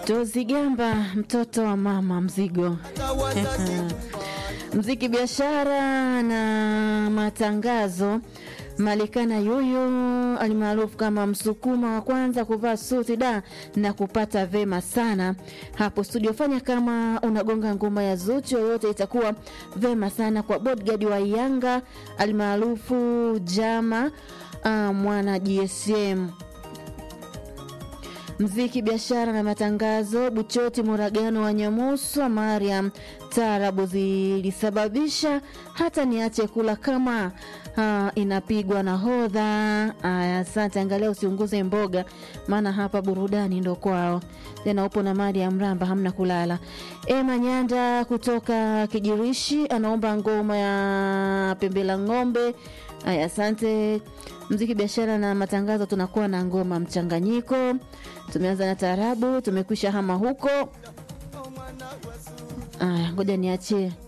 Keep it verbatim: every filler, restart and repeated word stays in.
Tozigamba mtoto wa mama mzigo. Mziki, biashara na matangazo. Malikana Yuyu alimaarufu kama Msukuma wa kwanza kuvaa suti da na kupata vema sana hapo studio. Fanya kama unagonga ngoma ya Zuchu yoyote itakuwa vema sana kwa bodyguard wa Yanga alimaarufu Jama uh, mwana G S M. Mziki, biashara na matangazo. Buchoti Muragano wa Nyamuso Mariam Tarabu zilisababisha hata niache kula kama uh, inapigwa na hodha. Asante, uh, angalia usiunguze mboga maana hapa burudani ndo kwao. Tena upo na mali ya mramba hamna kulala. Ema Nyanda kutoka Kijirishi anaomba ngoma ya Pembela Ng'ombe. Aya, asante. Mziki, biashara na matangazo tunakuwa na ngoma mchanganyiko. Tumeanza na taarabu, tumekwisha hama huko. Aya, ngoja niachie